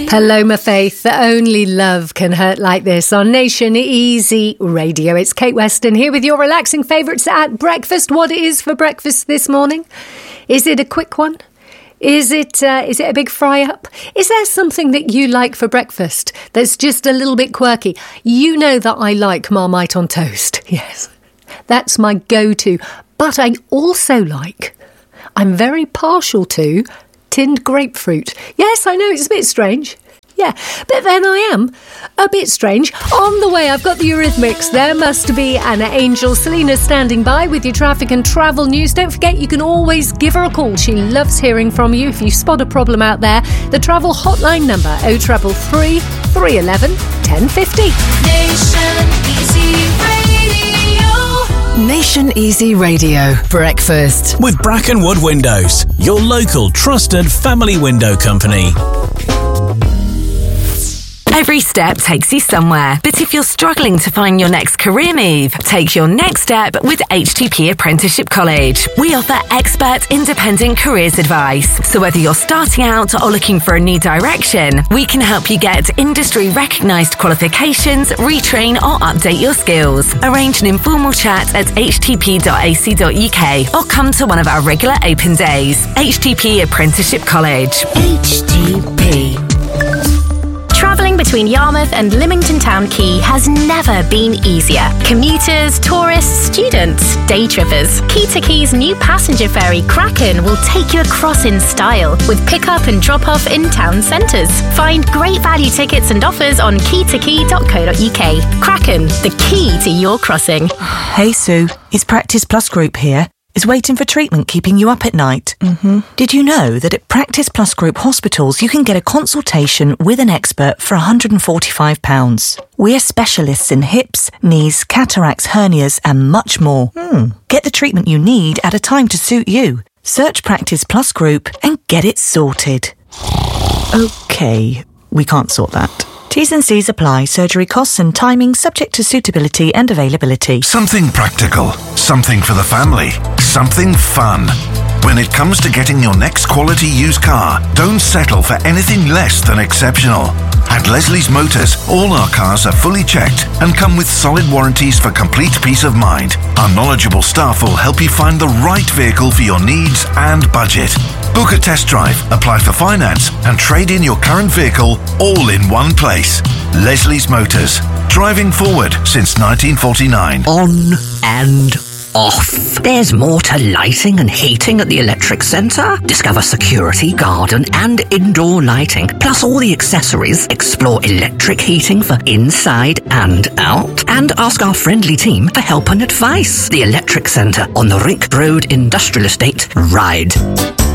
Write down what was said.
Paloma Faith, only love can hurt like this on Nation Easy Radio. It's Kate Weston here with your relaxing favourites at breakfast. What it is for breakfast this morning? Is it a quick one? Is it a big fry-up? Is there something that you like for breakfast that's just a little bit quirky? You know that I like Marmite on toast. Yes, that's my go-to. But I also I'm very partial to tinned grapefruit. Yes, I know, it's a bit strange. Yeah, but then I am a bit strange. On the way, I've got the Eurythmics. There must be an angel. Selena standing by with your traffic and travel news. Don't forget, you can always give her a call. She loves hearing from you. If you spot a problem out there, the travel hotline number 0333 311 1050. Nation Easy Radio. Nation Easy Radio Breakfast with Brackenwood Windows, your local trusted family window company. Every step takes you somewhere, but if you're struggling to find your next career move, take your next step with HTP Apprenticeship College. We offer expert independent careers advice. So whether you're starting out or looking for a new direction, we can help you get industry recognised qualifications, retrain or update your skills. Arrange an informal chat at htp.ac.uk or come to one of our regular open days. HTP Apprenticeship College. HTP. Travelling between Yarmouth and Lymington Town Quay has never been easier. Commuters, tourists, students, day trippers. Key to Quay's new passenger ferry, Kraken, will take you across in style with pick-up and drop-off in town centres. Find great value tickets and offers on keytokey.co.uk. Kraken, the key to your crossing. Hey Sue, it's Practice Plus Group here. Is waiting for treatment keeping you up at night? Did you know that at Practice Plus Group hospitals you can get a consultation with an expert for £145? We're specialists in hips, knees, cataracts, hernias and much more. Get the treatment you need at a time to suit you. Search Practice Plus Group and get it sorted. OK, we can't sort that. T's and C's apply. Surgery costs and timing subject to suitability and availability. Something practical, something for the family, something fun. When it comes to getting your next quality used car, don't settle for anything less than exceptional. At Leslie's Motors, all our cars are fully checked and come with solid warranties for complete peace of mind. Our knowledgeable staff will help you find the right vehicle for your needs and budget. Book a test drive, apply for finance and trade in your current vehicle all in one place. Leslie's Motors. Driving forward since 1949. On and off. There's more to lighting and heating at the Electric Centre. Discover security, garden and indoor lighting, plus all the accessories. Explore electric heating for inside and out. And ask our friendly team for help and advice. The Electric Centre on the Rink Road Industrial Estate, Ryde.